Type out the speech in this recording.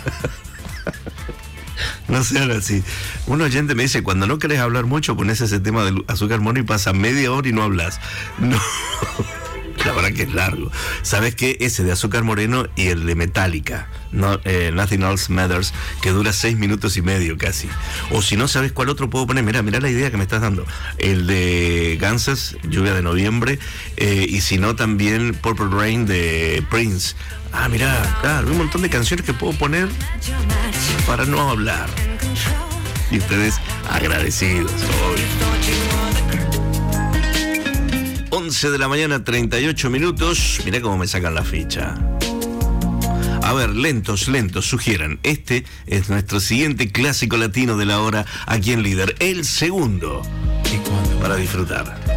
No sean así. Un oyente me dice, cuando no querés hablar mucho, pones ese tema del Azúcar Moreno y pasa media hora y no hablas. No, la verdad que es largo. ¿Sabes qué? Ese de Azúcar Moreno y el de Metallica, no, Nothing Else Matters, que dura 6 minutos y medio casi. O si no sabes cuál otro puedo poner, mirá la idea que me estás dando. El de Guns, Lluvia de Noviembre, y si no también Purple Rain de Prince. Ah, mirá, claro, hay un montón de canciones que puedo poner para no hablar. Y ustedes agradecidos, obvio. 11 de la mañana, 38 minutos. Mirá cómo me sacan la ficha. A ver, lentos, sugieran. Este es nuestro siguiente clásico latino de la hora aquí en Líder. El segundo. Para disfrutar.